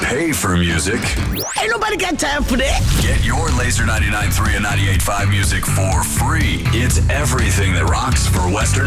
pay for music. Ain't nobody got time for that. Get your Laser 99.3 and 98.5 music for free. It's everything that rocks for Western